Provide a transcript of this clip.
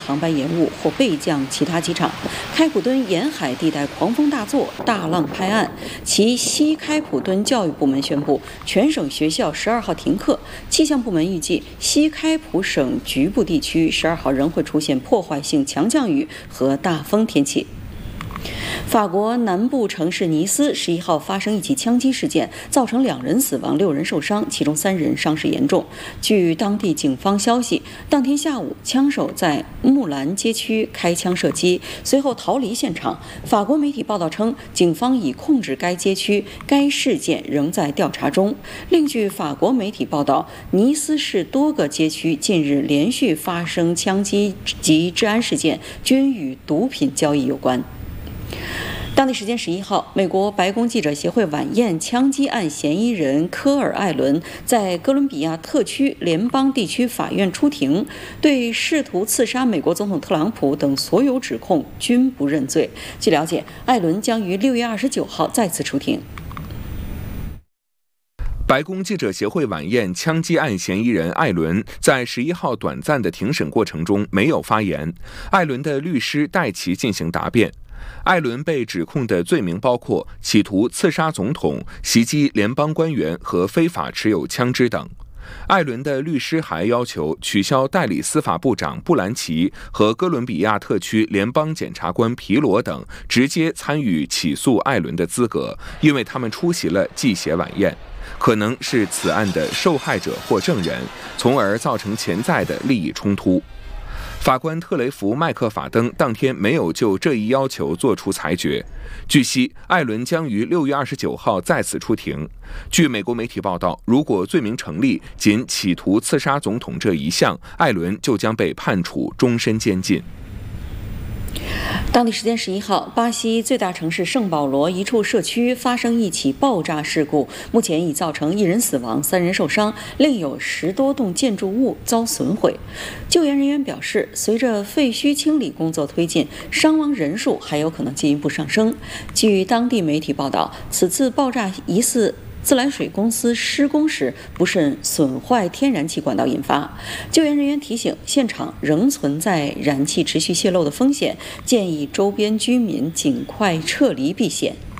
航班延误或备降其他机场。开普敦沿海地带狂风大作，大浪拍岸。其西开普敦教育部门宣布，全省学校12号停课。气象部门预计，西开普省局部地区12号仍会出现破坏性强降雨和大风天气。法国南部城市尼斯11号发生一起枪击事件，造成2人死亡、6人受伤，其中3人伤势严重。据当地警方消息，当天下午，枪手在木兰街区开枪射击，随后逃离现场。法国媒体报道称，警方已控制该街区，该事件仍在调查中。另据法国媒体报道，尼斯市多个街区近日连续发生枪击及治安事件，均与毒品交易有关。当地时间11号，美国白宫记者协会晚宴枪击案嫌疑人科尔·艾伦在哥伦比亚特区联邦地区法院出庭，对试图刺杀美国总统特朗普等所有指控均不认罪。据了解，艾伦将于6月29号再次出庭。 白宫记者协会晚宴枪击案嫌疑人艾伦在11号短暂的庭审过程中没有发言，艾伦的律师代其进行答辩。艾伦被指控的罪名包括企图刺杀总统、袭击联邦官员和非法持有枪支等。艾伦的律师还要求取消代理司法部长布兰奇和哥伦比亚特区联邦检察官皮罗等直接参与起诉艾伦的资格，因为他们出席了祭血晚宴，可能是此案的受害者或证人，从而造成潜在的利益冲突。法官特雷弗·麦克法登当天没有就这一要求作出裁决。据悉，艾伦将于6月29号再次出庭。据美国媒体报道，如果罪名成立，仅企图刺杀总统这一项，艾伦就将被判处终身监禁。 当地时间11号，巴西最大城市圣保罗一处社区发生一起爆炸事故，目前已造成1人死亡、3人受伤，另有10多栋建筑物遭损毁。救援人员表示，随着废墟清理工作推进，伤亡人数还有可能进一步上升。据当地媒体报道，此次爆炸疑似自来水公司施工时不慎损坏天然气管道引发。救援人员提醒，现场仍存在燃气持续泄漏的风险，建议周边居民尽快撤离避险。